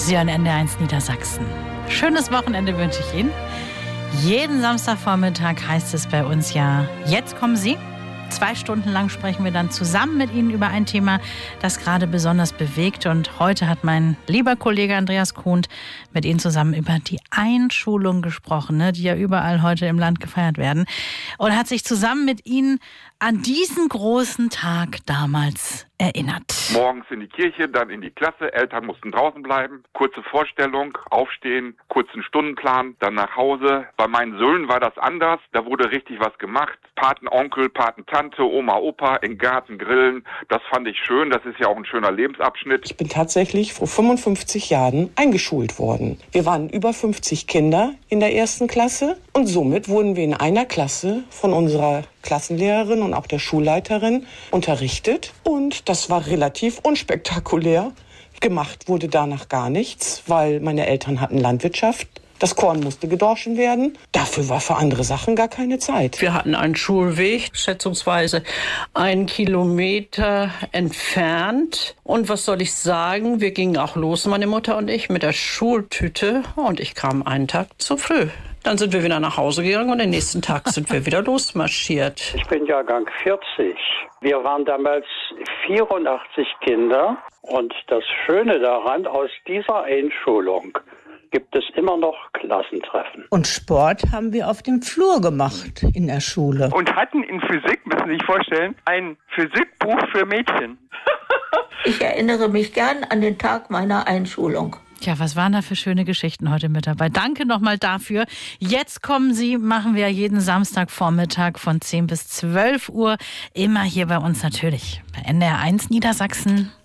Sie hören NDR1 Niedersachsen. Schönes Wochenende wünsche ich Ihnen. Jeden Samstagvormittag heißt es bei uns ja, jetzt kommen Sie. 2 Stunden lang sprechen wir dann zusammen mit Ihnen über ein Thema, das gerade besonders bewegt. Und heute hat mein lieber Kollege Andreas Kuhn mit Ihnen zusammen über die Einschulung gesprochen, ne, die ja überall heute im Land gefeiert werden. Und hat sich zusammen mit Ihnen an diesen großen Tag damals erinnert. Morgens in die Kirche, dann in die Klasse. Eltern mussten draußen bleiben. Kurze Vorstellung, aufstehen, kurzen Stundenplan, dann nach Hause. Bei meinen Söhnen war das anders. Da wurde richtig was gemacht. Patenonkel, Patentante, Oma, Opa, im Garten grillen. Das fand ich schön. Das ist ja auch ein schöner Lebensabschnitt. Ich bin tatsächlich vor 55 Jahren eingeschult worden. Wir waren über 50 Kinder in der 1. Klasse und somit wurden wir in einer Klasse von unserer Klassenlehrerin und auch der Schulleiterin unterrichtet. Und das war relativ unspektakulär. Gemacht wurde danach gar nichts, weil meine Eltern hatten Landwirtschaft. Das Korn musste gedorschen werden. Dafür war für andere Sachen gar keine Zeit. Wir hatten einen Schulweg, schätzungsweise 1 Kilometer entfernt. Und was soll ich sagen, wir gingen auch los, meine Mutter und ich, mit der Schultüte. Und ich kam einen Tag zu früh. Dann sind wir wieder nach Hause gegangen und den nächsten Tag sind wir wieder losmarschiert. Ich bin Jahrgang 40. Wir waren damals 84 Kinder. Und das Schöne daran, aus dieser Einschulung gibt es immer noch Klassentreffen. Und Sport haben wir auf dem Flur gemacht in der Schule. Und hatten in Physik, müssen Sie sich vorstellen, ein Physikbuch für Mädchen. Ich erinnere mich gern an den Tag meiner Einschulung. Tja, was waren da für schöne Geschichten heute mit dabei. Danke nochmal dafür. Jetzt kommen Sie, machen wir jeden Samstagvormittag von 10 bis 12 Uhr. Immer hier bei uns natürlich bei NDR1 Niedersachsen.